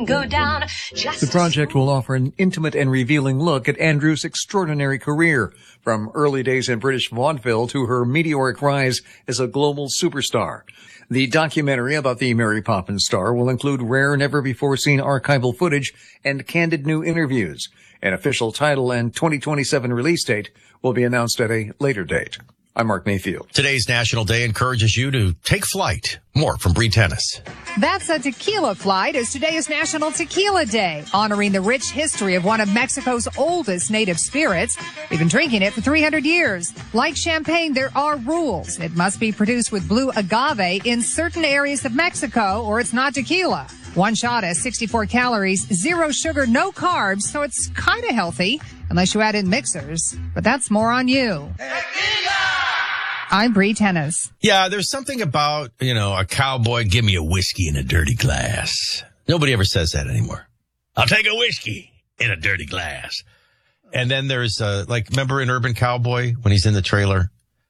can go down. The project will offer an intimate and revealing look at Andrew's extraordinary career, from early days in British vaudeville to her meteoric rise as a global superstar. The documentary about the Mary Poppins star will include rare, never-before-seen archival footage and candid new interviews. An official title and 2027 release date will be announced at a later date. I'm Mark Mayfield. Today's National Day encourages you to take flight. More from Bree Tennis. That's a tequila flight, as today is National Tequila Day, honoring the rich history of one of Mexico's oldest native spirits. We've been drinking it for 300 years. Like champagne, there are rules. It must be produced with blue agave in certain areas of Mexico, or it's not tequila. One shot has 64 calories, 0 sugar, no carbs, so it's kind of healthy, unless you add in mixers. But that's more on you. Tequila! I'm Bree Tennis. Yeah, there's something about, a cowboy, give me a whiskey in a dirty glass. Nobody ever says that anymore. I'll take a whiskey in a dirty glass. And then there's, remember in Urban Cowboy when he's in the trailer?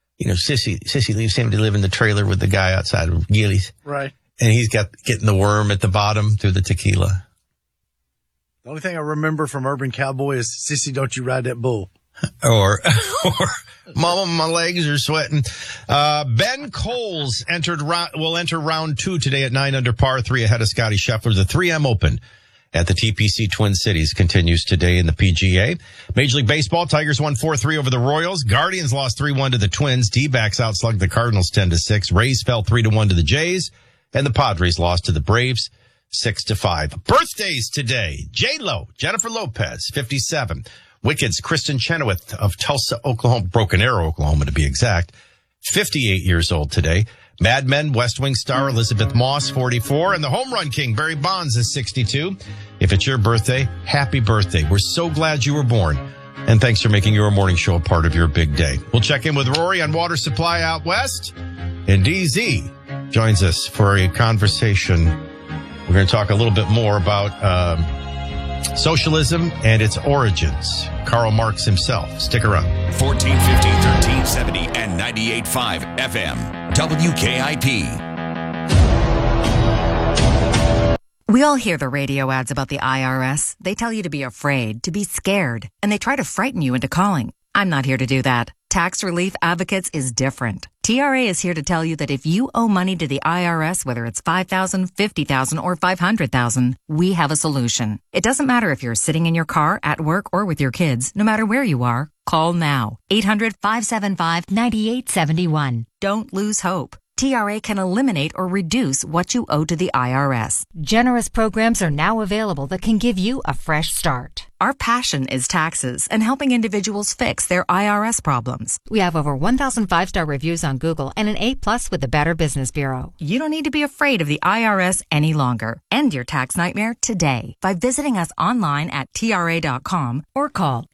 Sissy leaves him to live in the trailer with the guy outside of Gillies. Right. And he's getting the worm at the bottom through the tequila. The only thing I remember from Urban Cowboy is, Sissy, don't you ride that bull. Or Mama, my legs are sweating. Ben Coles will enter round 2 today at 9 under par 3 ahead of Scotty Scheffler. The 3M Open at the TPC Twin Cities continues today in the PGA. Major League Baseball, Tigers won 4-3 over the Royals. Guardians lost 3-1 to the Twins. D-backs outslugged the Cardinals 10-6. Rays fell 3-1 to the Jays. And the Padres lost to the Braves 6-5. Birthdays today. J-Lo, Jennifer Lopez, 57. Wicked's Kristen Chenoweth of Tulsa, Oklahoma, Broken Arrow, Oklahoma to be exact, 58 years old today. Mad Men, West Wing star Elizabeth Moss, 44. And the home run king, Barry Bonds, is 62. If it's your birthday, happy birthday. We're so glad you were born. And thanks for making your morning show a part of your big day. We'll check in with Rory on water supply out west. And DZ joins us for a conversation. We're going to talk a little bit more about socialism and its origins. Karl Marx himself. Stick around. 1450, 1370, and 98.5 FM. WKIP. We all hear the radio ads about the IRS. They tell you to be afraid, to be scared, and they try to frighten you into calling. I'm not here to do that. Tax Relief Advocates is different. TRA is here to tell you that if you owe money to the IRS, whether it's $5,000, $50,000, or $500,000, we have a solution. It doesn't matter if you're sitting in your car, at work, or with your kids. No matter where you are, call now. 800-575-9871. Don't lose hope. TRA can eliminate or reduce what you owe to the IRS. Generous programs are now available that can give you a fresh start. Our passion is taxes and helping individuals fix their IRS problems. We have over 1,000 5-star reviews on Google and an A+ with the Better Business Bureau. You don't need to be afraid of the IRS any longer. End your tax nightmare today by visiting us online at TRA.com or call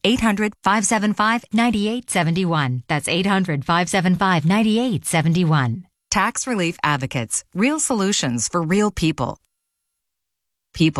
800-575-9871. That's 800-575-9871. Tax Relief Advocates. Real solutions for real people.